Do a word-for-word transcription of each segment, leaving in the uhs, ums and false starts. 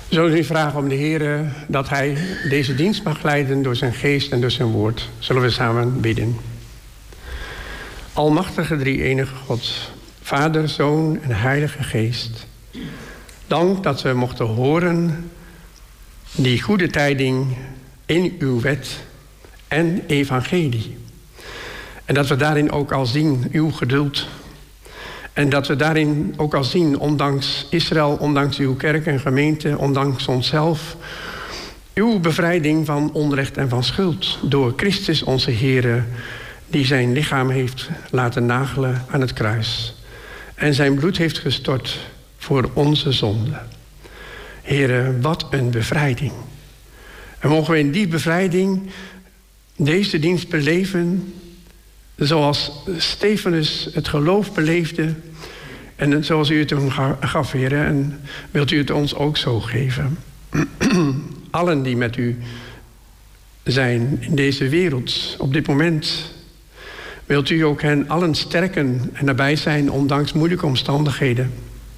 Zo u vragen om de Heer dat Hij deze dienst mag leiden door zijn geest en door zijn woord. Zullen we samen bidden. Almachtige drie-enige God, Vader, Zoon en Heilige Geest. Dank dat we mochten horen die goede tijding in uw wet en evangelie. En dat we daarin ook al zien uw geduld. En dat we daarin ook al zien, ondanks Israël, ondanks uw kerk en gemeente, ondanks onszelf, uw bevrijding van onrecht en van schuld door Christus onze Heere, die zijn lichaam heeft laten nagelen aan het kruis en zijn bloed heeft gestort voor onze zonde. Heere, wat een bevrijding. En mogen we in die bevrijding deze dienst beleven zoals Stefanus het geloof beleefde en zoals u het hem gaf, Heer. En wilt u het ons ook zo geven? Allen die met u zijn in deze wereld op dit moment, wilt u ook hen allen sterken en nabij zijn ondanks moeilijke omstandigheden.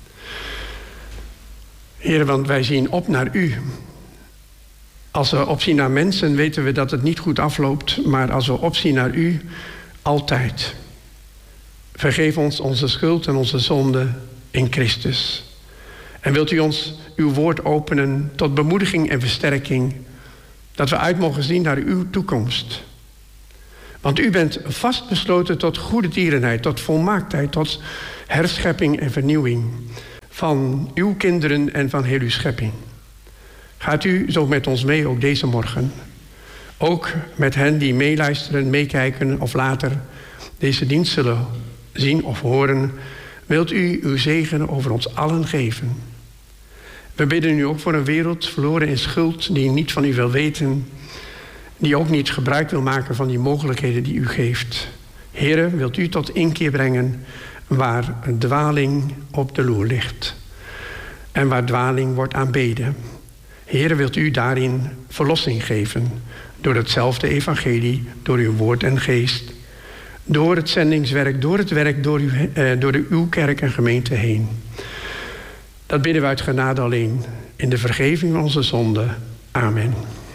Heer, want wij zien op naar u. Als we opzien naar mensen, weten we dat het niet goed afloopt, maar als we opzien naar u, altijd. Vergeef ons onze schuld en onze zonde in Christus. En wilt u ons uw woord openen tot bemoediging en versterking, dat we uit mogen zien naar uw toekomst. Want u bent vastbesloten tot goede tierenheid, tot volmaaktheid, tot herschepping en vernieuwing van uw kinderen en van heel uw schepping. Gaat u zo met ons mee ook deze morgen. Ook met hen die meeluisteren, meekijken of later deze dienst zullen zien of horen, wilt u uw zegen over ons allen geven. We bidden u ook voor een wereld verloren in schuld die niet van u wil weten, die ook niet gebruik wil maken van die mogelijkheden die u geeft. Heere, wilt u tot inkeer brengen waar dwaling op de loer ligt en waar dwaling wordt aanbeden. Heere, wilt u daarin verlossing geven door hetzelfde evangelie, door uw woord en geest, door het zendingswerk, door het werk, door uw, eh, door de, uw kerk en gemeente heen. Dat bidden we uit genade alleen, in de vergeving van onze zonden. Amen.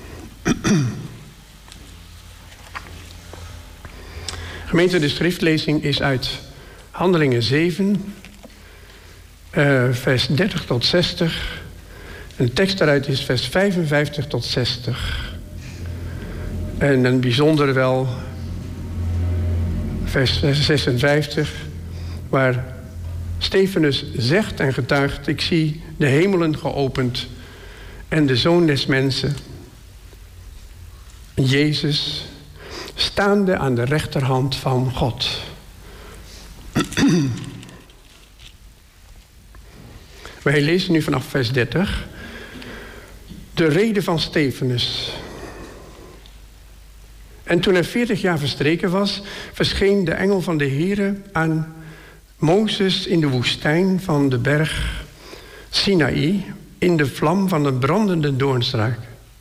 Gemeente, de schriftlezing is uit Handelingen zeven, uh, vers dertig tot zestig. En de tekst daaruit is vers vijfenvijftig tot zestig. En een bijzonder wel vers zesenvijftig, waar Stefanus zegt en getuigt: ik zie de hemelen geopend en de Zoon des Mensen, Jezus, staande aan de rechterhand van God. Wij lezen nu vanaf vers dertig de rede van Stefanus. En toen er veertig jaar verstreken was, verscheen de engel van de Heere aan Mozes in de woestijn van de berg Sinaï, in de vlam van een brandende doornstruik.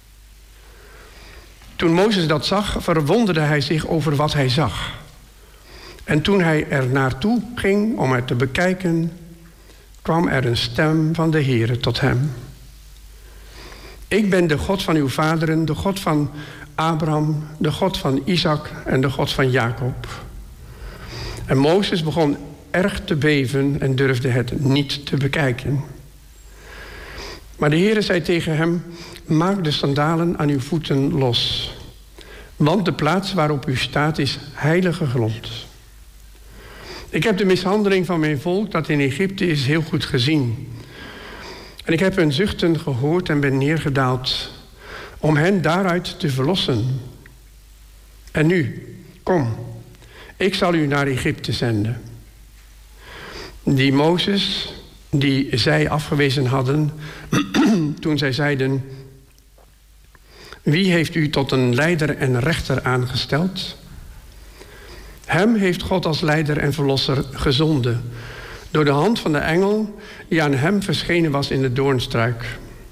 Toen Mozes dat zag, verwonderde hij zich over wat hij zag. En toen hij er naartoe ging om het te bekijken, kwam er een stem van de Heere tot hem. Ik ben de God van uw vaderen, de God van Abraham, de God van Isaac en de God van Jacob. En Mozes begon erg te beven en durfde het niet te bekijken. Maar de Heere zei tegen hem: maak de sandalen aan uw voeten los, want de plaats waarop u staat is heilige grond. Ik heb de mishandeling van mijn volk dat in Egypte is heel goed gezien. En ik heb hun zuchten gehoord en ben neergedaald om hen daaruit te verlossen. En nu, kom, ik zal u naar Egypte zenden. Die Mozes, die zij afgewezen hadden, toen zij zeiden: wie heeft u tot een leider en rechter aangesteld? Hem heeft God als leider en verlosser gezonden, door de hand van de engel die aan hem verschenen was in de doornstruik.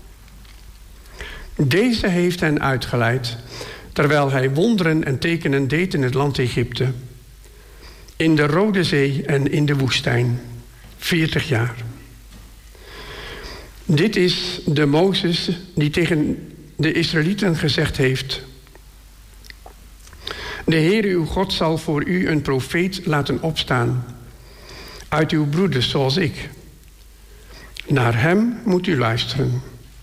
Deze heeft hen uitgeleid, terwijl hij wonderen en tekenen deed in het land Egypte, in de Rode Zee en in de woestijn, veertig jaar. Dit is de Mozes die tegen de Israëlieten gezegd heeft: de Heere uw God zal voor u een profeet laten opstaan uit uw broeders zoals ik. Naar hem moet u luisteren.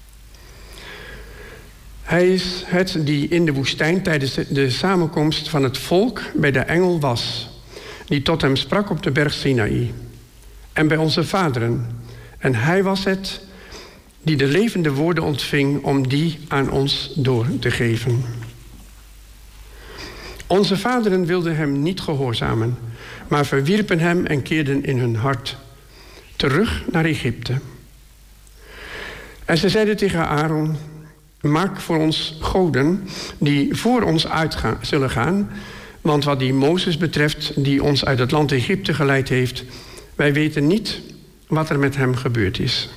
Hij is het die in de woestijn tijdens de samenkomst van het volk bij de engel was, die tot hem sprak op de berg Sinaï, en bij onze vaderen. En hij was het die de levende woorden ontving om die aan ons door te geven. Onze vaderen wilden hem niet gehoorzamen, maar verwierpen hem en keerden in hun hart terug naar Egypte. En ze zeiden tegen Aaron: maak voor ons goden die voor ons uit zullen gaan, want wat die Mozes betreft, die ons uit het land Egypte geleid heeft, wij weten niet wat er met hem gebeurd is.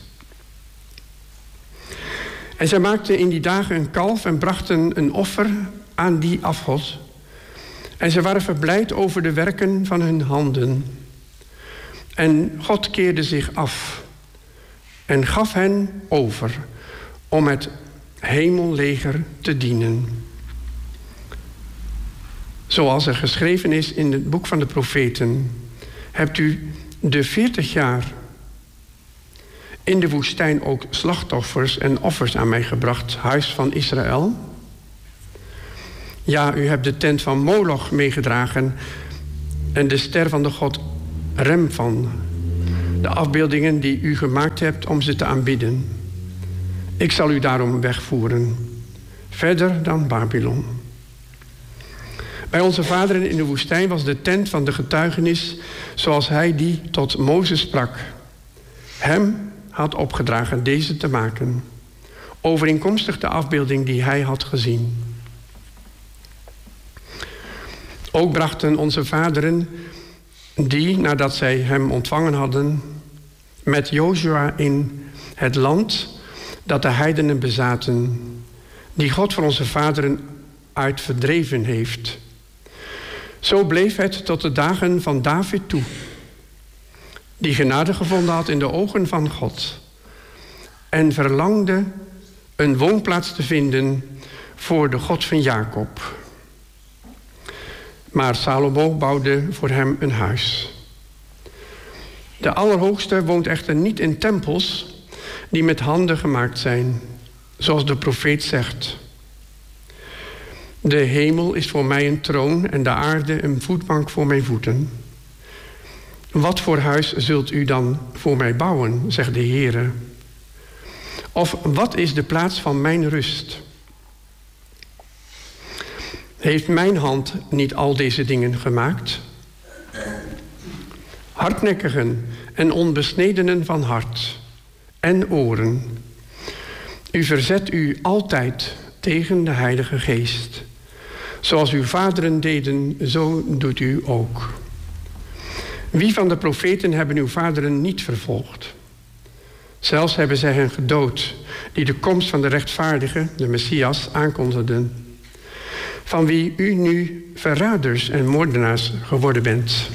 En zij maakten in die dagen een kalf en brachten een offer aan die afgod. En ze waren verblijd over de werken van hun handen. En God keerde zich af en gaf hen over om het hemelleger te dienen. Zoals er geschreven is in het boek van de profeten: hebt u de veertig jaar in de woestijn ook slachtoffers en offers aan mij gebracht, huis van Israël? Ja, u hebt de tent van Moloch meegedragen en de ster van de god Remphan, de afbeeldingen die u gemaakt hebt om ze te aanbidden. Ik zal u daarom wegvoeren, verder dan Babylon. Bij onze vaderen in de woestijn was de tent van de getuigenis zoals hij die tot Mozes sprak. Hem had opgedragen deze te maken, overeenkomstig de afbeelding die hij had gezien. Ook brachten onze vaderen, die, nadat zij hem ontvangen hadden, met Jozua in het land dat de heidenen bezaten, die God voor onze vaderen uit verdreven heeft. Zo bleef het tot de dagen van David toe, die genade gevonden had in de ogen van God en verlangde een woonplaats te vinden voor de God van Jacob. Maar Salomo bouwde voor hem een huis. De Allerhoogste woont echter niet in tempels die met handen gemaakt zijn, zoals de profeet zegt: de hemel is voor mij een troon en de aarde een voetbank voor mijn voeten. Wat voor huis zult u dan voor mij bouwen, zegt de Heere? Of wat is de plaats van mijn rust? Heeft mijn hand niet al deze dingen gemaakt? Hardnekkigen en onbesnedenen van hart en oren. U verzet u altijd tegen de Heilige Geest. Zoals uw vaderen deden, zo doet u ook. Wie van de profeten hebben uw vaderen niet vervolgd? Zelfs hebben zij hen gedood, die de komst van de rechtvaardige, de Messias, aankondigden, van wie u nu verraders en moordenaars geworden bent.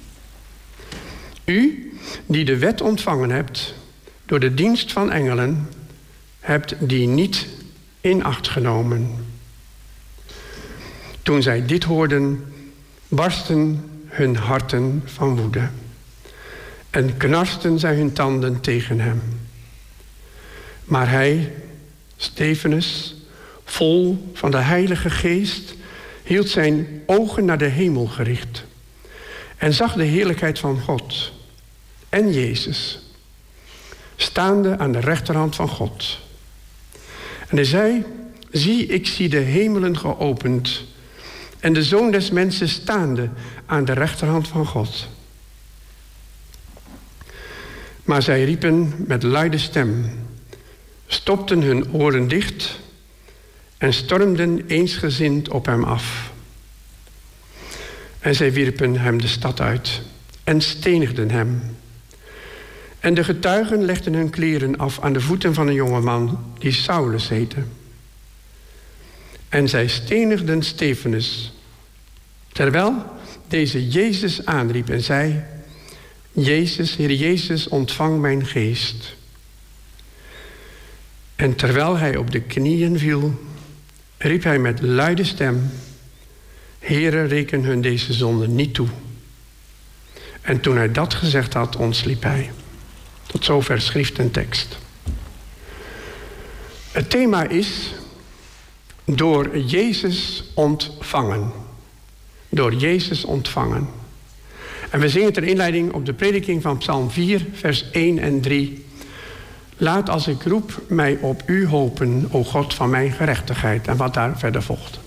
U, die de wet ontvangen hebt door de dienst van engelen, hebt die niet in acht genomen. Toen zij dit hoorden, barsten hun harten van woede en knarsten zij hun tanden tegen hem. Maar hij, Stefanus, vol van de Heilige Geest, hield zijn ogen naar de hemel gericht en zag de heerlijkheid van God en Jezus, staande aan de rechterhand van God. En hij zei: zie, ik zie de hemelen geopend en de Zoon des Mensen staande aan de rechterhand van God. Maar zij riepen met luide stem, stopten hun oren dicht en stormden eensgezind op hem af. En zij wierpen hem de stad uit en stenigden hem. En de getuigen legden hun kleren af aan de voeten van een jongeman die Saulus heette. En zij stenigden Stefanus, terwijl deze Jezus aanriep en zei: Jezus, Heer Jezus, ontvang mijn geest. En terwijl hij op de knieën viel, riep hij met luide stem: Heere, reken hun deze zonde niet toe. En toen hij dat gezegd had, ontsliep hij. Tot zover schrift en tekst. Het thema is door Jezus ontvangen. Door Jezus ontvangen. En we zingen ter inleiding op de prediking van Psalm vier, vers één en drie. Laat als ik roep mij op u hopen, o God van mijn gerechtigheid. En wat daar verder volgt.